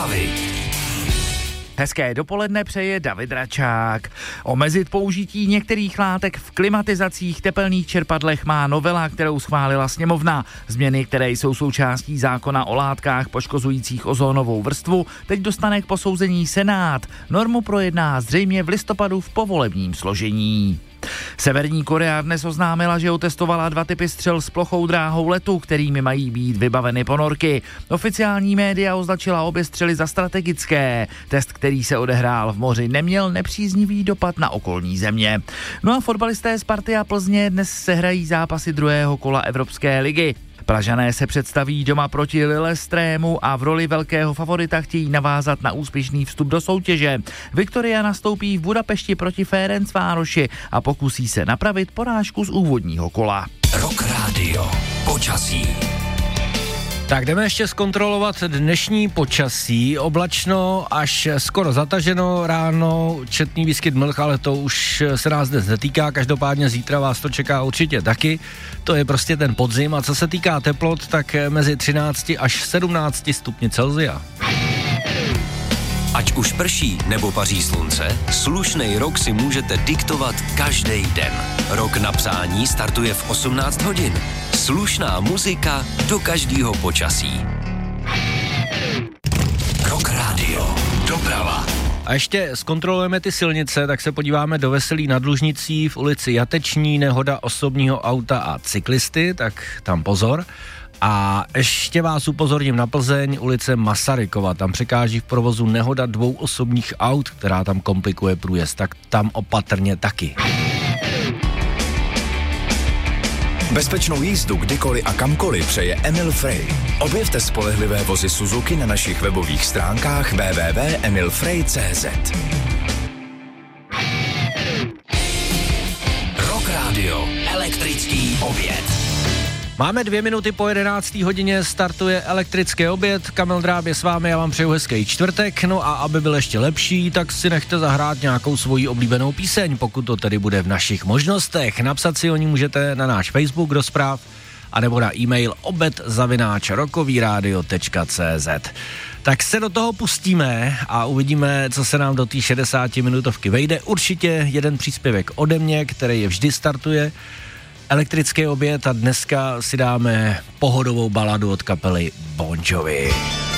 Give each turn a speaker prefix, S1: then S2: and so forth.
S1: zprávy.
S2: Hezké dopoledne přeje David Račák. Omezit použití některých látek v klimatizacích tepelných čerpadlech má novela, kterou schválila sněmovna. Změny, které jsou součástí zákona o látkách poškozujících ozónovou vrstvu, teď dostane k posouzení Senát. Normu projedná zřejmě v listopadu v povolebním složení. Severní Korea dnes oznámila, že otestovala 2 typy střel s plochou dráhou letu, kterými mají být vybaveny ponorky. Oficiální média označila obě střely za strategické. Test, který se odehrál v moři, neměl nepříznivý dopad na okolní země. No a fotbalisté Sparty a Plzně dnes sehrají zápasy druhého kola Evropské ligy. Pražané se představí doma proti Lillestrému a v roli velkého favorita chtějí navázat na úspěšný vstup do soutěže. Viktoria nastoupí v Budapešti proti Ferencvároši a pokusí se napravit porážku z úvodního kola.
S1: Rock Radio. Počasí.
S3: Tak jdeme ještě zkontrolovat dnešní počasí. Oblačno až skoro zataženo, ráno četný výskyt mlh, ale to už se nás dnes netýká. Každopádně zítra vás to čeká určitě taky. To je prostě ten podzim. A co se týká teplot, tak mezi 13 až 17 stupni Celsia.
S1: Ať už prší nebo paří slunce, slušnej rok si můžete diktovat každý den. Rok na přání startuje v 18 hodin. Slušná muzika do každého počasí. Rock Radio. Doprava.
S3: A ještě zkontrolujeme ty silnice, tak se podíváme do Veselí nad Lužnicí v ulici Jateční, nehoda osobního auta a cyklisty, tak tam pozor. A ještě vás upozorním na Plzeň, ulice Masarykova, tam překáží v provozu nehoda 2 osobních aut, která tam komplikuje průjezd, tak tam opatrně taky.
S4: Bezpečnou jízdu kdykoliv a kamkoliv přeje Emil Frey. Objevte spolehlivé vozy Suzuki na našich webových stránkách www.emilfrey.cz.
S1: Rock Radio. Elektrický oběd.
S3: Máme 2 minuty po 11. hodině, startuje elektrický oběd. Kamil Dráb je s vámi, já vám přeju hezký čtvrtek. No a aby byl ještě lepší, tak si nechte zahrát nějakou svoji oblíbenou píseň, pokud to tedy bude v našich možnostech. Napsat si o ní můžete na náš Facebook do zpráv, anebo na e-mail obed@rockovyradio.cz. Tak se do toho pustíme a uvidíme, co se nám do té 60-minutovky vejde. Určitě jeden příspěvek ode mě, který je vždy startuje. Elektrický oběd a dneska si dáme pohodovou baladu od kapely Bon Jovi.